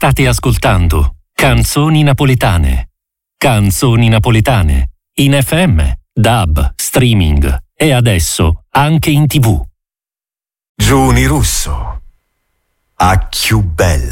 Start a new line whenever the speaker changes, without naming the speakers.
State ascoltando Canzoni Napoletane. Canzoni Napoletane. In FM, DAB, streaming e adesso anche in TV.
Giuni Russo. A più bella.